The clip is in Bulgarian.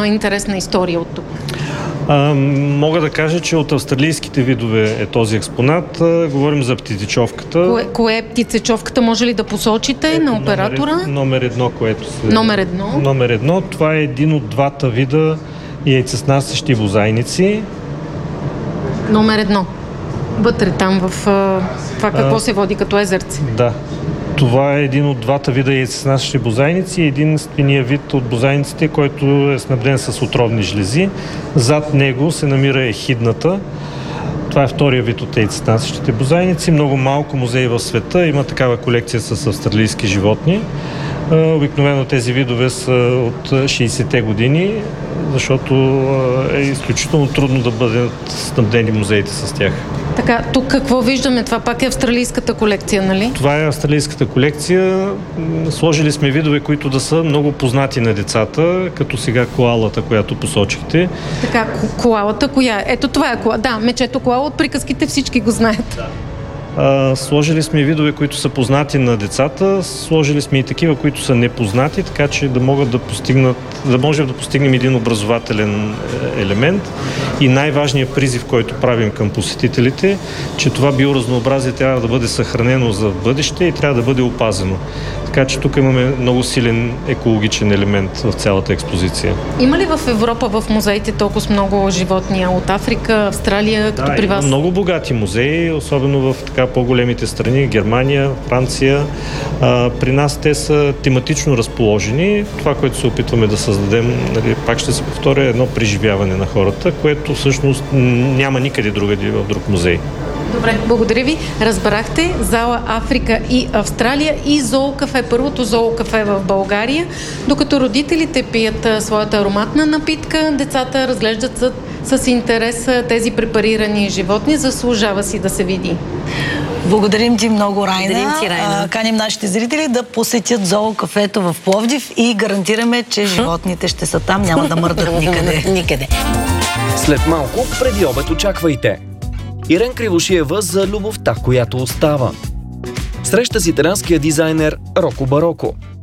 интересна история от тук? Мога да кажа, че от австралийските видове е този експонат. Говорим за птицечовката. Кое е птицечовката? Може ли да посочите на оператора? Номер едно, което се... Номер едно. Това е един от двата вида яйцеснасящи бозайници. Номер едно. Вътре там в това какво се води като езерце. Да. Това е един от двата вида яйцеснасящи бозайници, единствения вид от бозайниците, който е снабден с отровни жлези. Зад него се намира ехидната. Това е втория вид от яйцеснасящите бозайници. Много малко музеи в света има такава колекция с австралийски животни. Обикновено тези видове са от 60-те години, защото е изключително трудно да бъдат снабдени музеите с тях. Така, тук какво виждаме? Това пак е австралийската колекция, нали? Това е австралийската колекция. Сложили сме видове, които да са много познати на децата, като сега коалата, която посочихте. Така, коалата коя? Ето това е коала. Да, мечето коала от приказките всички го знаят. Да. Сложили сме видове, които са познати на децата, сложили сме и такива, които са непознати, така че да могат да можем да постигнем един образователен елемент. И най-важният призив, който правим към посетителите, че това биоразнообразие трябва да бъде съхранено за бъдеще и трябва да бъде опазено. Така че тук имаме много силен екологичен елемент в цялата експозиция. Има ли в Европа в музеите толкова много животни от Африка, Австралия, като при вас? Да, много богати музеи, особено в така по-големите страни, Германия, Франция. При нас те са тематично разположени. Това, което се опитваме да създадем, пак ще се повторя, е едно преживяване на хората, което всъщност няма никъде другаде в друг музей. Добре, благодаря ви. Разбрахте, зала Африка и Австралия и зоокафе, първото зоокафе в България. Докато родителите пият своята ароматна напитка, децата разглеждат с интерес тези препарирани животни. Заслужава си да се види. Благодарим ти много, Райна. Каним нашите зрители да посетят зоокафето в Пловдив и гарантираме, че животните ще са там, няма да мърдат никъде. След малко, преди обед очаквайте Ирен Кривошиева за любовта, която остава. Среща с италианския дизайнер Роко Бароко.